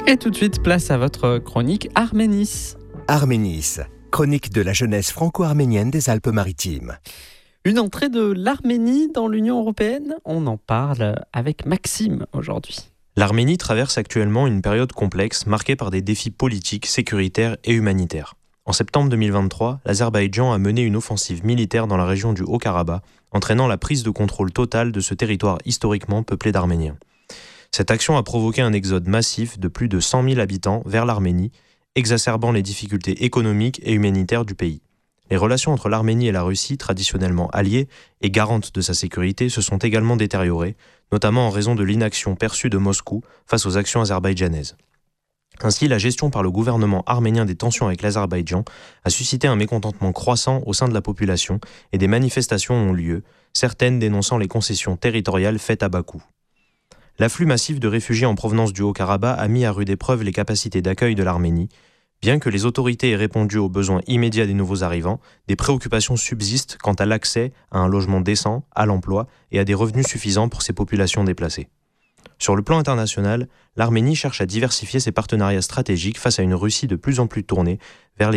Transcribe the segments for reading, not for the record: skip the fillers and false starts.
Et tout de suite, place à votre chronique Arménis. Arménis, chronique de la jeunesse franco-arménienne des Alpes-Maritimes. Une entrée de l'Arménie dans l'Union européenne ? On en parle avec Maxime aujourd'hui. L'Arménie traverse actuellement une période complexe marquée par des défis politiques, sécuritaires et humanitaires. En septembre 2023, l'Azerbaïdjan a mené une offensive militaire dans la région du Haut-Karabakh, entraînant la prise de contrôle totale de ce territoire historiquement peuplé d'Arméniens. Cette action a provoqué un exode massif de plus de 100 000 habitants vers l'Arménie, exacerbant les difficultés économiques et humanitaires du pays. Les relations entre l'Arménie et la Russie, traditionnellement alliées et garantes de sa sécurité, se sont également détériorées, notamment en raison de l'inaction perçue de Moscou face aux actions azerbaïdjanaises. Ainsi, la gestion par le gouvernement arménien des tensions avec l'Azerbaïdjan a suscité un mécontentement croissant au sein de la population et des manifestations ont lieu, certaines dénonçant les concessions territoriales faites à Bakou. L'afflux massif de réfugiés en provenance du Haut-Karabakh a mis à rude épreuve les capacités d'accueil de l'Arménie. Bien que les autorités aient répondu aux besoins immédiats des nouveaux arrivants, des préoccupations subsistent quant à l'accès à un logement décent, à l'emploi et à des revenus suffisants pour ces populations déplacées. Sur le plan international, l'Arménie cherche à diversifier ses partenariats stratégiques face à une Russie de plus en plus tournée vers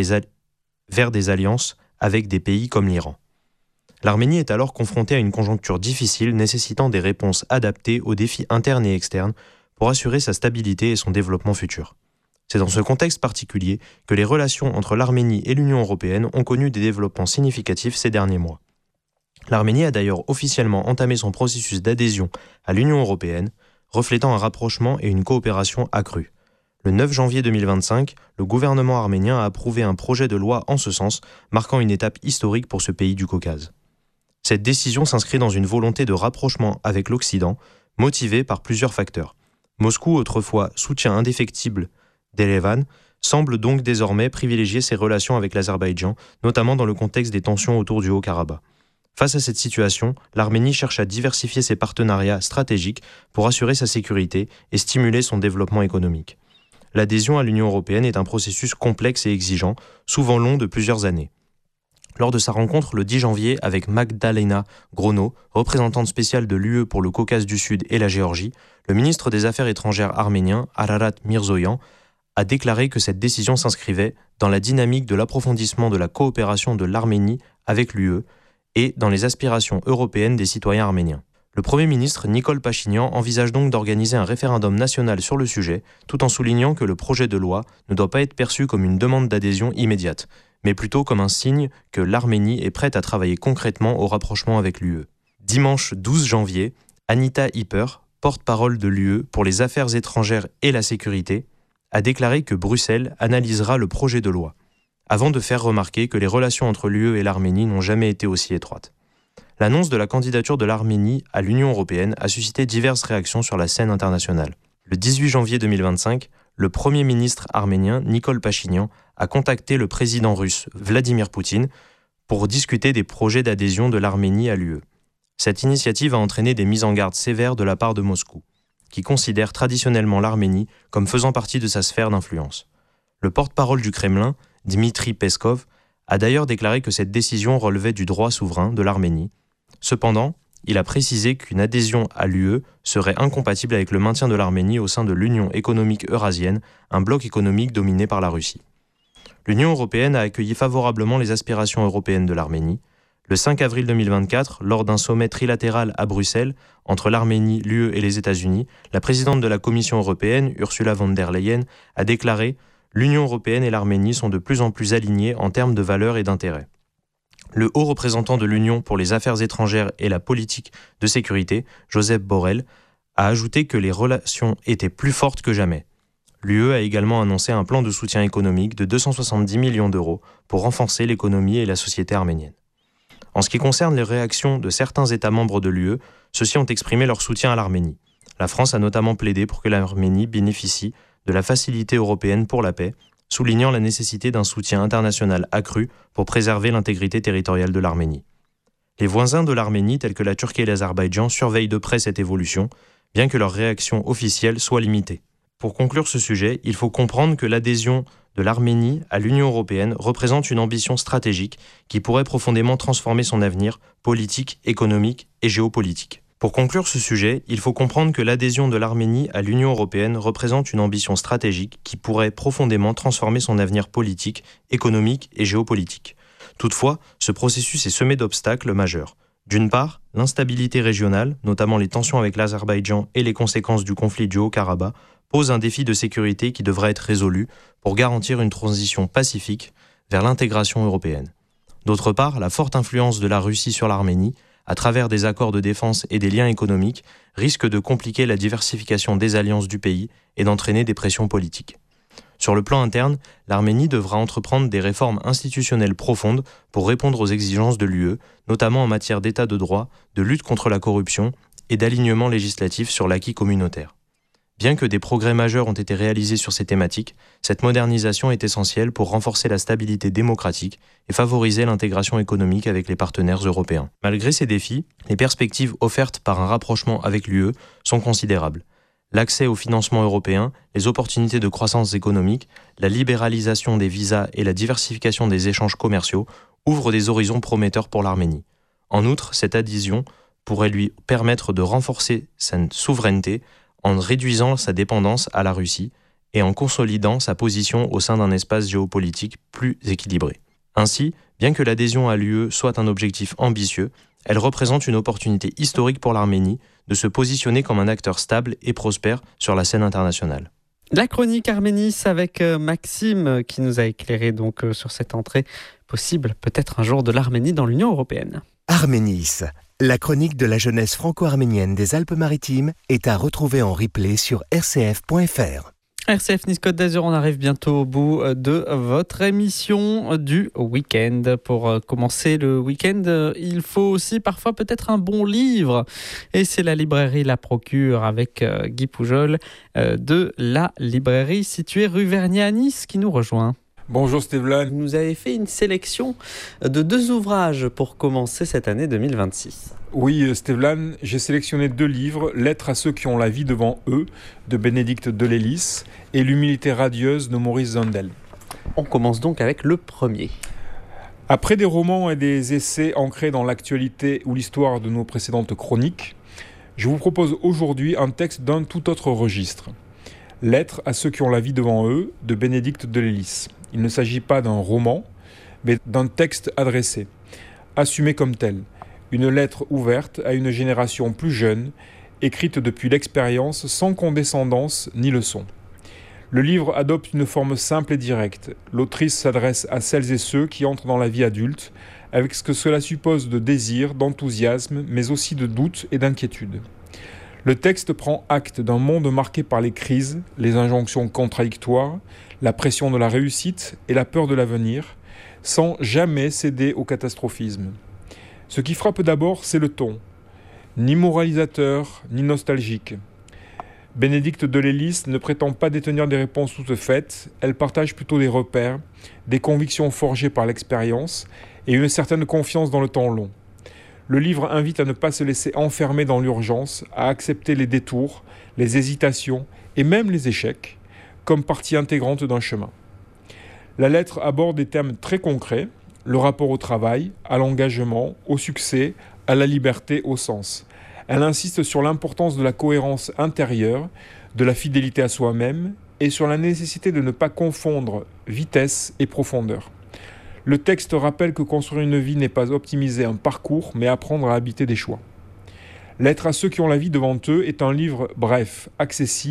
des alliances avec des pays comme l'Iran. L'Arménie est alors confrontée à une conjoncture difficile nécessitant des réponses adaptées aux défis internes et externes pour assurer sa stabilité et son développement futur. C'est dans ce contexte particulier que les relations entre l'Arménie et l'Union européenne ont connu des développements significatifs ces derniers mois. L'Arménie a d'ailleurs officiellement entamé son processus d'adhésion à l'Union européenne, reflétant un rapprochement et une coopération accrue. Le 9 janvier 2025, le gouvernement arménien a approuvé un projet de loi en ce sens, marquant une étape historique pour ce pays du Caucase. Cette décision s'inscrit dans une volonté de rapprochement avec l'Occident, motivée par plusieurs facteurs. Moscou, autrefois soutien indéfectible d'Erevan, semble donc désormais privilégier ses relations avec l'Azerbaïdjan, notamment dans le contexte des tensions autour du Haut-Karabakh. Face à cette situation, l'Arménie cherche à diversifier ses partenariats stratégiques pour assurer sa sécurité et stimuler son développement économique. L'adhésion à l'Union européenne est un processus complexe et exigeant, souvent long de plusieurs années. Lors de sa rencontre le 10 janvier avec Magdalena Grono, représentante spéciale de l'UE pour le Caucase du Sud et la Géorgie, le ministre des Affaires étrangères arménien, Ararat Mirzoyan, a déclaré que cette décision s'inscrivait dans la dynamique de l'approfondissement de la coopération de l'Arménie avec l'UE et dans les aspirations européennes des citoyens arméniens. Le Premier ministre Nikol Pachinian envisage donc d'organiser un référendum national sur le sujet, tout en soulignant que le projet de loi ne doit pas être perçu comme une demande d'adhésion immédiate, mais plutôt comme un signe que l'Arménie est prête à travailler concrètement au rapprochement avec l'UE. Dimanche 12 janvier, Anita Hipper, porte-parole de l'UE pour les affaires étrangères et la sécurité, a déclaré que Bruxelles analysera le projet de loi, avant de faire remarquer que les relations entre l'UE et l'Arménie n'ont jamais été aussi étroites. L'annonce de la candidature de l'Arménie à l'Union européenne a suscité diverses réactions sur la scène internationale. Le 18 janvier 2025, le Premier ministre arménien Nikol Pachinian a contacté le président russe Vladimir Poutine pour discuter des projets d'adhésion de l'Arménie à l'UE. Cette initiative a entraîné des mises en garde sévères de la part de Moscou, qui considère traditionnellement l'Arménie comme faisant partie de sa sphère d'influence. Le porte-parole du Kremlin, Dmitri Peskov, a d'ailleurs déclaré que cette décision relevait du droit souverain de l'Arménie. Cependant, il a précisé qu'une adhésion à l'UE serait incompatible avec le maintien de l'Arménie au sein de l'Union économique eurasienne, un bloc économique dominé par la Russie. L'Union européenne a accueilli favorablement les aspirations européennes de l'Arménie. Le 5 avril 2024, lors d'un sommet trilatéral à Bruxelles entre l'Arménie, l'UE et les États-Unis, la présidente de la Commission européenne, Ursula von der Leyen, a déclaré « L'Union européenne et l'Arménie sont de plus en plus alignées en termes de valeurs et d'intérêts ». Le haut représentant de l'Union pour les affaires étrangères et la politique de sécurité, Josep Borrell, a ajouté que les relations étaient plus fortes que jamais. L'UE a également annoncé un plan de soutien économique de 270 millions d'euros pour renforcer l'économie et la société arménienne. En ce qui concerne les réactions de certains États membres de l'UE, ceux-ci ont exprimé leur soutien à l'Arménie. La France a notamment plaidé pour que l'Arménie bénéficie de la Facilité européenne pour la paix, soulignant la nécessité d'un soutien international accru pour préserver l'intégrité territoriale de l'Arménie. Les voisins de l'Arménie, tels que la Turquie et l'Azerbaïdjan, surveillent de près cette évolution, bien que leur réaction officielle soit limitée. Pour conclure ce sujet, il faut comprendre que l'adhésion de l'Arménie à l'Union européenne représente une ambition stratégique qui pourrait profondément transformer son avenir politique, économique et géopolitique. Pour conclure ce sujet, il faut comprendre que l'adhésion de l'Arménie à l'Union européenne représente une ambition stratégique qui pourrait profondément transformer son avenir politique, économique et géopolitique. Toutefois, ce processus est semé d'obstacles majeurs. D'une part, l'instabilité régionale, notamment les tensions avec l'Azerbaïdjan et les conséquences du conflit du Haut-Karabakh, pose un défi de sécurité qui devra être résolu pour garantir une transition pacifique vers l'intégration européenne. D'autre part, la forte influence de la Russie sur l'Arménie, à travers des accords de défense et des liens économiques, risque de compliquer la diversification des alliances du pays et d'entraîner des pressions politiques. Sur le plan interne, l'Arménie devra entreprendre des réformes institutionnelles profondes pour répondre aux exigences de l'UE, notamment en matière d'état de droit, de lutte contre la corruption et d'alignement législatif sur l'acquis communautaire. Bien que des progrès majeurs ont été réalisés sur ces thématiques, cette modernisation est essentielle pour renforcer la stabilité démocratique et favoriser l'intégration économique avec les partenaires européens. Malgré ces défis, les perspectives offertes par un rapprochement avec l'UE sont considérables. L'accès au financement européen, les opportunités de croissance économique, la libéralisation des visas et la diversification des échanges commerciaux ouvrent des horizons prometteurs pour l'Arménie. En outre, cette adhésion pourrait lui permettre de renforcer sa souveraineté en réduisant sa dépendance à la Russie et en consolidant sa position au sein d'un espace géopolitique plus équilibré. Ainsi, bien que l'adhésion à l'UE soit un objectif ambitieux, elle représente une opportunité historique pour l'Arménie de se positionner comme un acteur stable et prospère sur la scène internationale. La chronique Arménis avec Maxime qui nous a éclairé donc sur cette entrée possible peut-être un jour de l'Arménie dans l'Union européenne. Arménis, la chronique de la jeunesse franco-arménienne des Alpes-Maritimes est à retrouver en replay sur rcf.fr. RCF Nice Côte d'Azur, on arrive bientôt au bout de votre émission du week-end. Pour commencer le week-end, il faut aussi parfois peut-être un bon livre. Et c'est la librairie La Procure avec Guy Poujol de la librairie située rue Vernier à Nice qui nous rejoint. Bonjour Stéphane. Vous nous avez fait une sélection de 2 ouvrages pour commencer cette année 2026. Oui Stéphane, j'ai sélectionné 2 livres, Lettres à ceux qui ont la vie devant eux de Bénédicte Delélis et L'humilité radieuse de Maurice Zundel. On commence donc avec le premier. Après des romans et des essais ancrés dans l'actualité ou l'histoire de nos précédentes chroniques, je vous propose aujourd'hui un texte d'un tout autre registre. Lettres à ceux qui ont la vie devant eux de Bénédicte Delélis. Il ne s'agit pas d'un roman, mais d'un texte adressé, assumé comme tel. Une lettre ouverte à une génération plus jeune, écrite depuis l'expérience sans condescendance ni leçon. Le livre adopte une forme simple et directe. L'autrice s'adresse à celles et ceux qui entrent dans la vie adulte, avec ce que cela suppose de désir, d'enthousiasme, mais aussi de doute et d'inquiétude. Le texte prend acte d'un monde marqué par les crises, les injonctions contradictoires, la pression de la réussite et la peur de l'avenir, sans jamais céder au catastrophisme. Ce qui frappe d'abord, c'est le ton, ni moralisateur, ni nostalgique. Bénédicte Delélis ne prétend pas détenir des réponses toutes faites, elle partage plutôt des repères, des convictions forgées par l'expérience et une certaine confiance dans le temps long. Le livre invite à ne pas se laisser enfermer dans l'urgence, à accepter les détours, les hésitations et même les échecs, comme partie intégrante d'un chemin. La lettre aborde des thèmes très concrets, le rapport au travail, à l'engagement, au succès, à la liberté, au sens. Elle insiste sur l'importance de la cohérence intérieure, de la fidélité à soi-même et sur la nécessité de ne pas confondre vitesse et profondeur. Le texte rappelle que construire une vie n'est pas optimiser un parcours, mais apprendre à habiter des choix. Lettres à ceux qui ont la vie devant eux est un livre bref, accessible,